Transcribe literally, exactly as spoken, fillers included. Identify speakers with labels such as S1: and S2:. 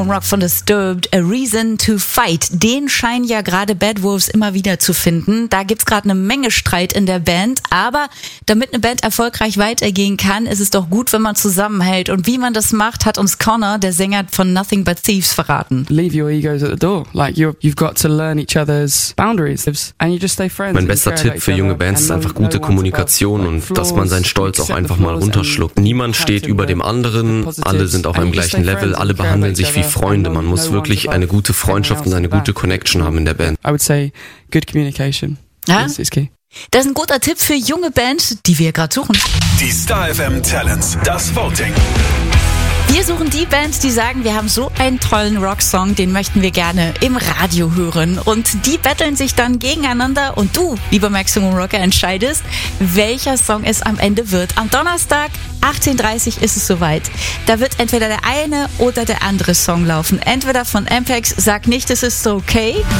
S1: Rock von Disturbed, A Reason to Fight. Den scheinen ja gerade Bad Wolves immer wieder zu finden. Da gibt's gerade eine Menge Streit in der Band, aber damit eine Band erfolgreich weitergehen kann, ist es doch gut, wenn man zusammenhält. Und wie man das macht, hat uns Connor, der Sänger von Nothing But Thieves, verraten.
S2: Leave your egos at the door. Like you're, you've got to learn each other's boundaries and you just stay friends.
S3: Mein bester Tipp für junge Bands ist einfach gute Kommunikation und dass man seinen Stolz auch einfach mal runterschluckt. Niemand steht über dem anderen, alle sind auf einem gleichen Level, alle behandeln sich wie Freunde. Man muss wirklich eine gute Freundschaft und eine gute Connection haben in der Band.
S2: I would say good communication
S1: ja?
S2: is, is key.
S1: Das ist ein guter Tipp für junge Bands, die wir gerade suchen.
S4: Die Star F M Talents, das Voting.
S1: Wir suchen die Bands, die sagen, wir haben so einen tollen Rocksong, den möchten wir gerne im Radio hören. Und die betteln sich dann gegeneinander und du, lieber Maximum Rocker, entscheidest, welcher Song es am Ende wird. Am Donnerstag, achtzehn Uhr dreißig, ist es soweit. Da wird entweder der eine oder der andere Song laufen. Entweder von M-Pex, Sag nicht, es ist so okay,